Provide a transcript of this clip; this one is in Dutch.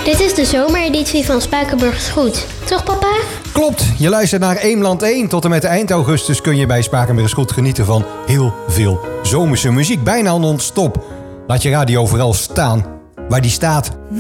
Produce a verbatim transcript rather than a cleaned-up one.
Dit is de zomereditie van Spakenburg is Goed. Toch, papa? Klopt, je luistert naar Eemland één. Tot en met eind augustus kun je bij Spakenburg is Goed genieten van heel veel zomerse muziek. Bijna non-stop. Laat je radio vooral staan waar die staat.